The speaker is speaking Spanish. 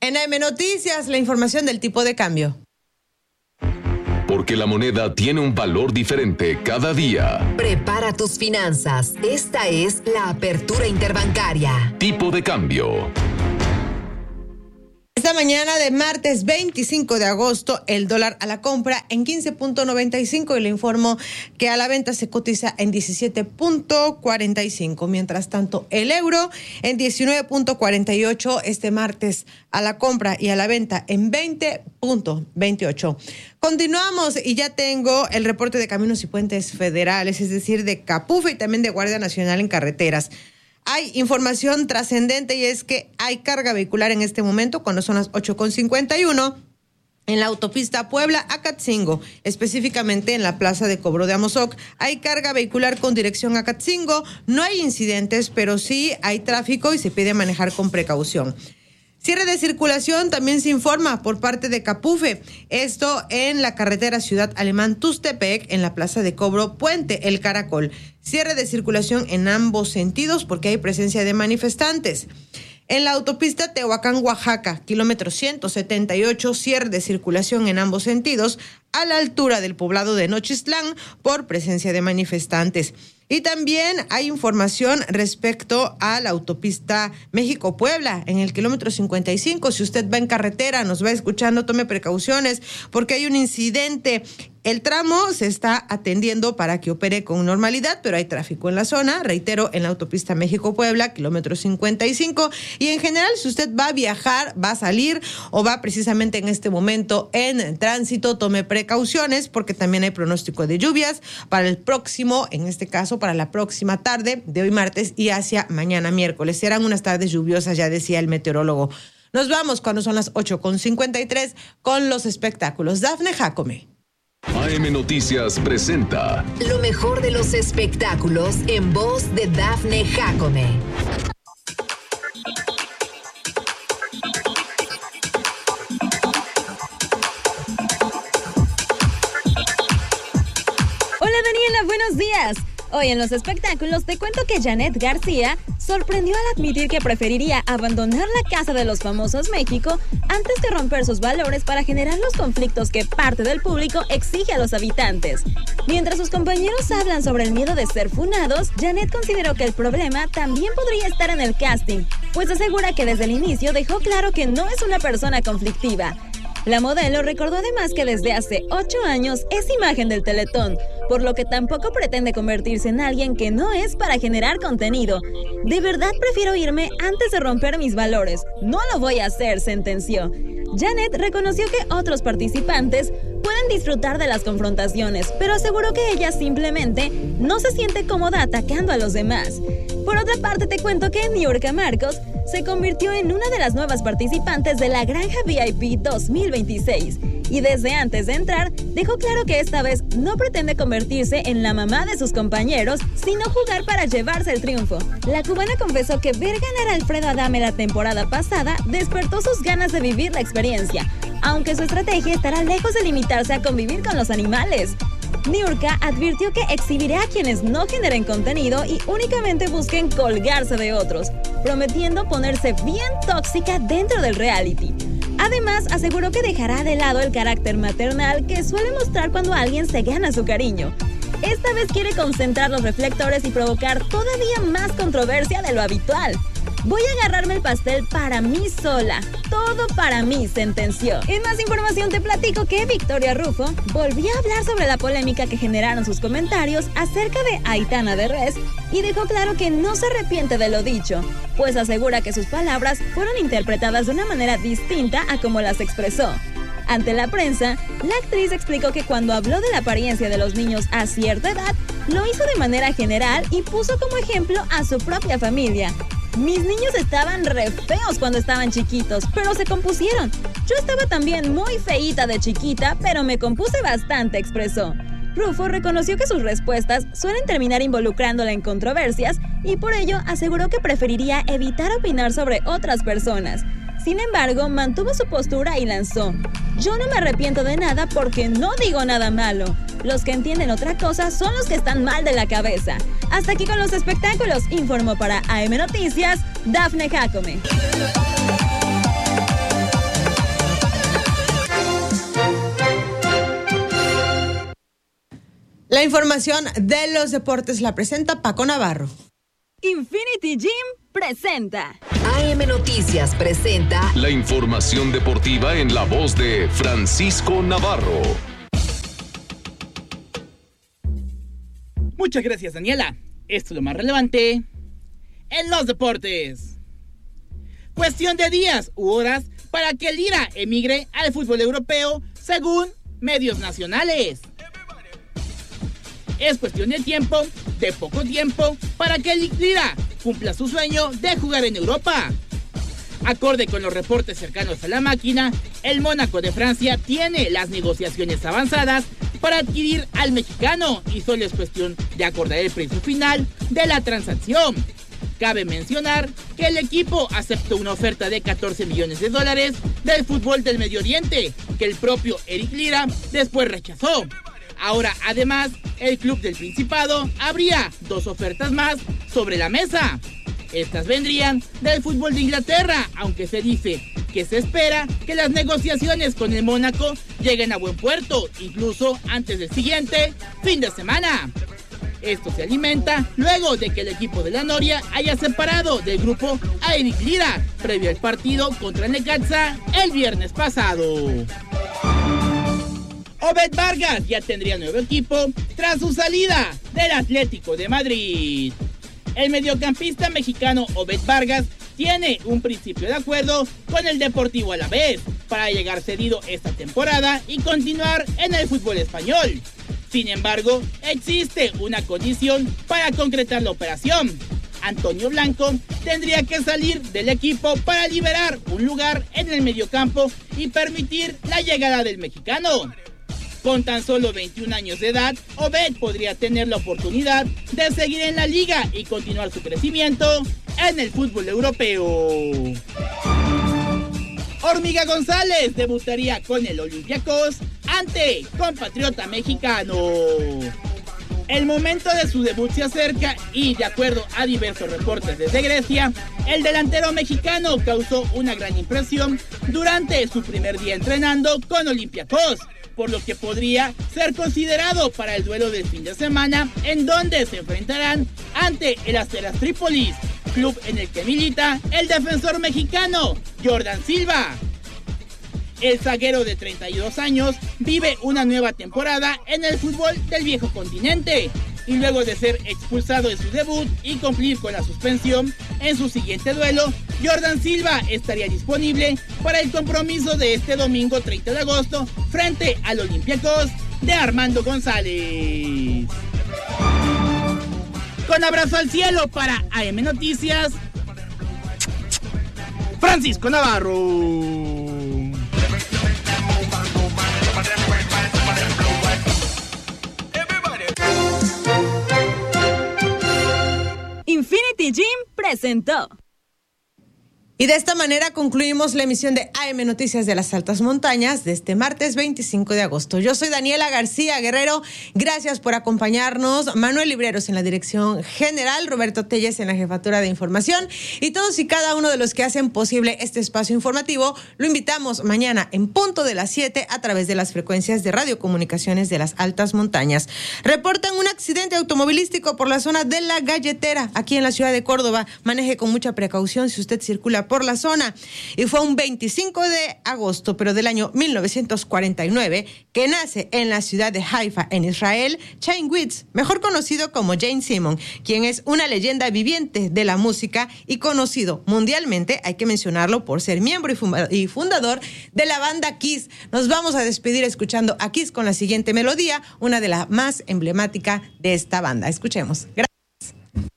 En AM Noticias, la información del tipo de cambio. Porque la moneda tiene un valor diferente cada día. Prepara tus finanzas. Esta es la apertura interbancaria. Tipo de cambio. Esta mañana de martes 25 de agosto, el dólar a la compra en 15.95 y le informo que a la venta se cotiza en 17.45. Mientras tanto, el euro en 19.48 este martes a la compra y a la venta en 20.28. Continuamos y ya tengo el reporte de Caminos y Puentes Federales, es decir, de CAPUFE y también de Guardia Nacional en Carreteras. Hay información trascendente y es que hay carga vehicular en este momento cuando son las 8:51 en la autopista Puebla-Acatzingo, específicamente en la plaza de cobro de Amozoc. Hay carga vehicular con dirección a Acatzingo, no hay incidentes, pero sí hay tráfico y se pide manejar con precaución. Cierre de circulación también se informa por parte de CAPUFE. Esto en la carretera Ciudad Alemán-Tustepec, en la plaza de cobro Puente El Caracol. Cierre de circulación en ambos sentidos porque hay presencia de manifestantes. En la autopista Tehuacán-Oaxaca, kilómetro 178, cierre de circulación en ambos sentidos a la altura del poblado de Nochistlán por presencia de manifestantes. Y también hay información respecto a la autopista México-Puebla en el kilómetro 55. Si usted va en carretera, nos va escuchando, tome precauciones porque hay un incidente. El tramo se está atendiendo para que opere con normalidad, pero hay tráfico en la zona, reitero, en la autopista México-Puebla, kilómetro 55. Y en general, si usted va a viajar, va a salir o va precisamente en este momento en tránsito, tome precauciones porque también hay pronóstico de lluvias para el próximo, en este caso, para la próxima tarde de hoy martes y hacia mañana miércoles. Serán unas tardes lluviosas, ya decía el meteorólogo. Nos vamos cuando son las 8:53 con los espectáculos. Dafne Jacome. AM Noticias presenta lo mejor de los espectáculos en voz de Dafne Jacome. Hola Daniela, buenos días. Hoy en los espectáculos te cuento que Janet García sorprendió al admitir que preferiría abandonar la Casa de los Famosos México antes que romper sus valores para generar los conflictos que parte del público exige a los habitantes. Mientras sus compañeros hablan sobre el miedo de ser funados, Janet consideró que el problema también podría estar en el casting, pues asegura que desde el inicio dejó claro que no es una persona conflictiva. La modelo recordó además que desde hace 8 años es imagen del Teletón, por lo que tampoco pretende convertirse en alguien que no es para generar contenido. De verdad prefiero irme antes de romper mis valores. No lo voy a hacer, sentenció. Janet reconoció que otros participantes pueden disfrutar de las confrontaciones, pero aseguró que ella simplemente no se siente cómoda atacando a los demás. Por otra parte, te cuento que Niurka Marcos se convirtió en una de las nuevas participantes de la Granja VIP 2026 y desde antes de entrar dejó claro que esta vez no pretende convertirse en la mamá de sus compañeros, sino jugar para llevarse el triunfo. La cubana confesó que ver ganar a Alfredo Adame la temporada pasada despertó sus ganas de vivir la experiencia, aunque su estrategia estará lejos de limitarse a convivir con los animales. Niurka advirtió que exhibirá a quienes no generen contenido y únicamente busquen colgarse de otros, prometiendo ponerse bien tóxica dentro del reality. Además, aseguró que dejará de lado el carácter maternal que suele mostrar cuando alguien se gana su cariño. Esta vez quiere concentrar los reflectores y provocar todavía más controversia de lo habitual. Voy a agarrarme el pastel para mí sola. Todo para mí, sentenció. En más información te platico que Victoria Rufo volvió a hablar sobre la polémica que generaron sus comentarios acerca de Aitana Derbez y dejó claro que no se arrepiente de lo dicho, pues asegura que sus palabras fueron interpretadas de una manera distinta a como las expresó. Ante la prensa, la actriz explicó que cuando habló de la apariencia de los niños a cierta edad, lo hizo de manera general y puso como ejemplo a su propia familia. Mis niños estaban re feos cuando estaban chiquitos, pero se compusieron. Yo estaba también muy feíta de chiquita, pero me compuse bastante, expresó. Rufo reconoció que sus respuestas suelen terminar involucrándola en controversias y por ello aseguró que preferiría evitar opinar sobre otras personas. Sin embargo, mantuvo su postura y lanzó: yo no me arrepiento de nada porque no digo nada malo. Los que entienden otra cosa son los que están mal de la cabeza. Hasta aquí con los espectáculos, informó para AM Noticias, Dafne Jacome. La información de los deportes la presenta Paco Navarro. Infinity Gym presenta. AM Noticias presenta la información deportiva en la voz de Francisco Navarro. Muchas gracias, Daniela. Esto es lo más relevante en los deportes. Cuestión de días u horas para que Lira emigre al fútbol europeo, según medios nacionales. Es cuestión de tiempo, de poco tiempo, para que Lira cumpla su sueño de jugar en Europa. Acorde con los reportes cercanos a la máquina, el Mónaco de Francia tiene las negociaciones avanzadas para adquirir al mexicano y solo es cuestión de acordar el precio final de la transacción. Cabe mencionar que el equipo aceptó una oferta de $14 millones del fútbol del Medio Oriente, que el propio Eric Lira después rechazó. Ahora, además, el club del Principado habría 2 ofertas más sobre la mesa. Estas vendrían del fútbol de Inglaterra, aunque se dice que se espera que las negociaciones con el Mónaco lleguen a buen puerto, incluso antes del siguiente fin de semana. Esto se alimenta luego de que el equipo de la Noria haya separado del grupo a Eric Lira, previo al partido contra el Necaxa el viernes pasado. Obed Vargas ya tendría nuevo equipo tras su salida del Atlético de Madrid. El mediocampista mexicano Obed Vargas tiene un principio de acuerdo con el Deportivo Alavés para llegar cedido esta temporada y continuar en el fútbol español. Sin embargo, existe una condición para concretar la operación. Antonio Blanco tendría que salir del equipo para liberar un lugar en el mediocampo y permitir la llegada del mexicano. Con tan solo 21 años de edad, Obed podría tener la oportunidad de seguir en la liga y continuar su crecimiento en el fútbol europeo. Hormiga González debutaría con el Olympiacos ante compatriota mexicano. El momento de su debut se acerca y, de acuerdo a diversos reportes desde Grecia, el delantero mexicano causó una gran impresión durante su primer día entrenando con Olympiacos, por lo que podría ser considerado para el duelo del fin de semana, en donde se enfrentarán ante el Asteras Trípolis, club en el que milita el defensor mexicano Jordan Silva. El zaguero de 32 años vive una nueva temporada en el fútbol del viejo continente y luego de ser expulsado en su debut y cumplir con la suspensión en su siguiente duelo, Jordan Silva estaría disponible para el compromiso de este domingo 30 de agosto frente al Olympiacos de Armando González. Con abrazo al cielo para AM Noticias, Francisco Navarro. Infinity Gym presentó. Y de esta manera concluimos la emisión de AM Noticias de las Altas Montañas de este martes 25 de agosto. Yo soy Daniela García Guerrero. Gracias por acompañarnos. Manuel Libreros en la dirección general, Roberto Telles en la jefatura de información y todos y cada uno de los que hacen posible este espacio informativo. Lo invitamos mañana en punto de las 7 a través de las frecuencias de radiocomunicaciones de las Altas Montañas. Reportan un accidente automovilístico por la zona de La Galletera, aquí en la ciudad de Córdoba. Maneje con mucha precaución si usted circula por la zona. Y fue un 25 de agosto, pero del año 1949, que nace en la ciudad de Haifa, en Israel, Chaim Weitz, mejor conocido como Jane Simon, quien es una leyenda viviente de la música y conocido mundialmente, hay que mencionarlo, por ser miembro y fundador de la banda Kiss. Nos vamos a despedir escuchando a Kiss con la siguiente melodía, una de las más emblemáticas de esta banda. Escuchemos. Gracias.